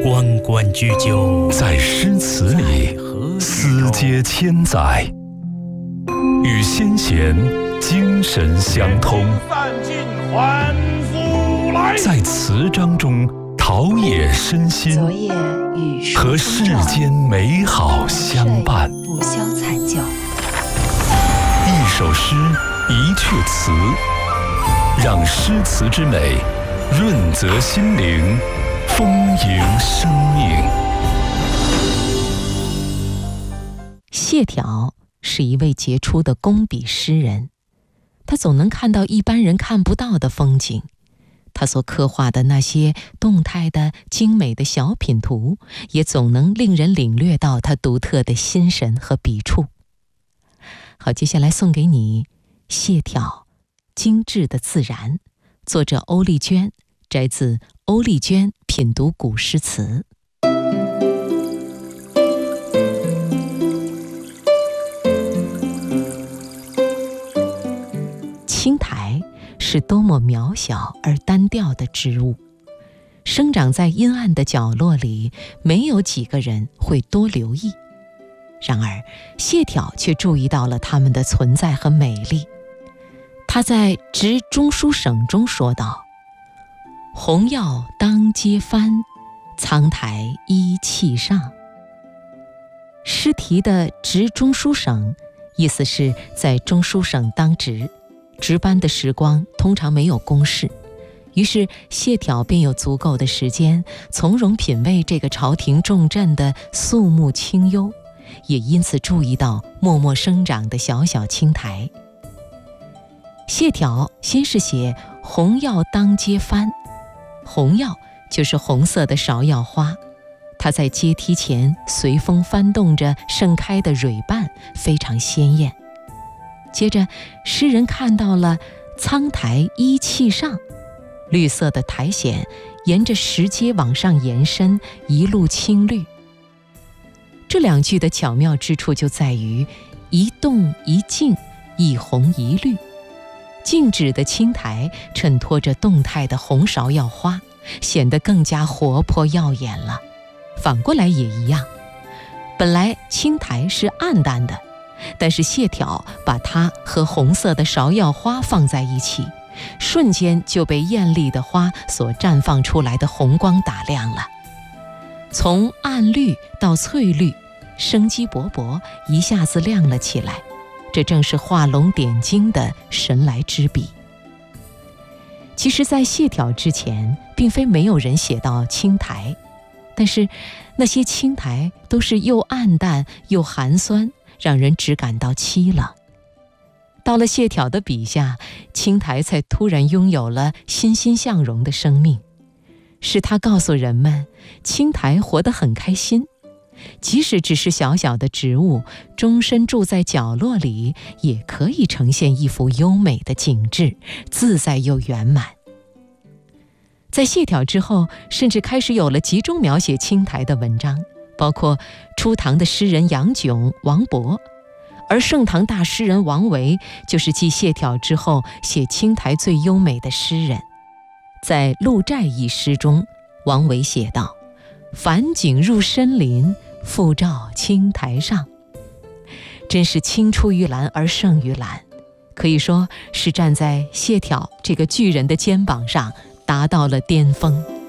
关关雎鸠， 在诗词里思接千载，与先贤精神相通，在词章中陶冶身心，和世间美好相伴。 不消残旧， 一首诗，一阙词，让诗词之美润泽心灵，丰盈生命。 谢朓是一位杰出的工笔诗人，他总能看到一般人看不到的风景。他所刻画的那些动态的精美的小品图，也总能令人领略到他独特的心神和笔触。好，接下来送给你谢朓精致的自然，作者欧丽娟，摘自欧丽娟品读古诗词。青苔是多么渺小而单调的植物，生长在阴暗的角落里，没有几个人会多留意。然而谢朓却注意到了它们的存在和美丽。他在《执中书省》中说道：红药当街翻，苍苔依砌上。诗题的执中书省，意思是在中书省当值，值班的时光通常没有公事，于是谢朓便有足够的时间从容品味这个朝廷重镇的肃穆清幽，也因此注意到默默生长的小小青苔。谢朓先是写红药当街翻，红药就是红色的芍药花，它在阶梯前随风翻动着盛开的蕊瓣，非常鲜艳。接着诗人看到了苍苔依砌上，绿色的苔藓沿着石阶往上延伸，一路青绿。这两句的巧妙之处就在于一动一静，一红一绿，静止的青苔衬托着动态的红芍药花，显得更加活泼耀眼了。反过来也一样，本来青苔是暗淡的，但是谢朓把它和红色的芍药花放在一起，瞬间就被艳丽的花所绽放出来的红光打亮了。从暗绿到翠绿，生机勃勃，一下子亮了起来，这正是画龙点睛的神来之笔。其实在谢朓之前，并非没有人写到青苔，但是那些青苔都是又暗淡又寒酸，让人只感到凄冷。到了谢朓的笔下，青苔才突然拥有了欣欣向荣的生命，是他告诉人们，青苔活得很开心，即使只是小小的植物，终身住在角落里，也可以呈现一幅优美的景致，自在又圆满。在谢朓之后，甚至开始有了集中描写青苔的文章，包括初唐的诗人杨炯、王勃，而盛唐大诗人王维就是继谢朓之后写青苔最优美的诗人。在《鹿柴》一诗中，王维写道：返景入深林，复照青苔上。真是青出于蓝而胜于蓝，可以说是站在谢朓这个巨人的肩膀上，达到了巅峰。